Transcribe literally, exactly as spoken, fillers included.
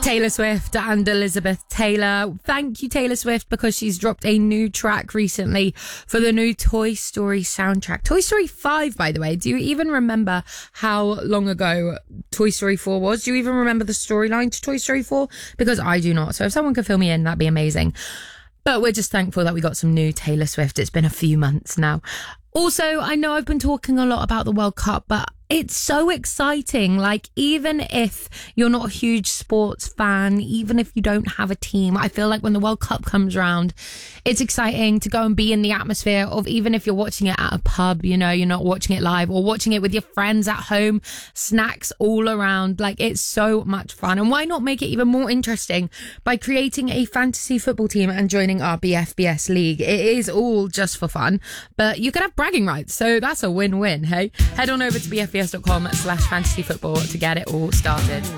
Taylor Swift and Elizabeth Taylor. Thank you, Taylor Swift, because she's dropped a new track recently for the new Toy Story soundtrack. Toy Story five, by the way. Do you even remember how long ago Toy Story four was? Do you even remember the storyline to Toy Story four? Because I do not. So if someone could fill me in, that'd be amazing. But we're just thankful that we got some new Taylor Swift. It's been a few months now. Also, I know I've been talking a lot about the World Cup, but it's so exciting. Like, even if you're not a huge sports fan, even if you don't have a team, I feel like when the World Cup comes around, it's exciting to go and be in the atmosphere of, even if you're watching it at a pub, you know, you're not watching it live, or watching it with your friends at home, snacks all around. Like, it's so much fun. And why not make it even more interesting by creating a fantasy football team and joining our B F B S league? It is all just for fun, but you can have bragging rights, so that's a win-win. Hey, head on over to bfbs.com slash fantasy football to get it all started.